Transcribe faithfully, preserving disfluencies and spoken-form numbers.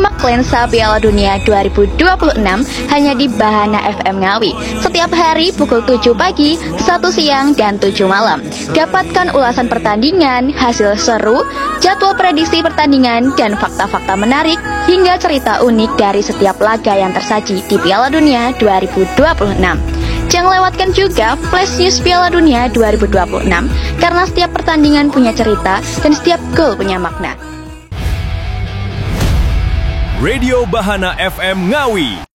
Simak lensa Piala Dunia dua ribu dua puluh enam hanya di Bahana F M Ngawi. Setiap hari pukul tujuh pagi, satu siang, dan tujuh malam. Dapatkan ulasan pertandingan, hasil seru, jadwal prediksi pertandingan, dan fakta-fakta menarik hingga cerita unik dari setiap laga yang tersaji di Piala Dunia dua ribu dua puluh enam. Jangan lewatkan juga Flash News Piala Dunia dua ribu dua puluh enam karena setiap pertandingan punya cerita dan setiap gol punya makna. Radio Bahana F M Ngawi.